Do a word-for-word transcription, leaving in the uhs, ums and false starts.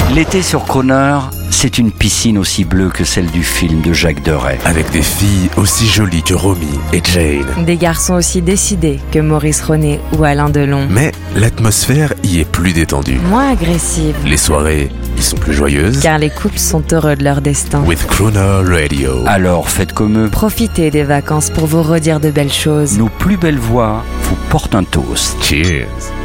L'été sur Croner, c'est une piscine aussi bleue que celle du film de Jacques Deray. Avec des filles aussi jolies que Romy et Jane. Des garçons aussi décidés que Maurice Ronet ou Alain Delon. Mais l'atmosphère y est plus détendue. Moins agressive. Les soirées y sont plus joyeuses. Car les couples sont heureux de leur destin. With Croner Radio. Alors faites comme eux. Profitez des vacances pour vous redire de belles choses. Nos plus belles voix vous portent un toast. Cheers.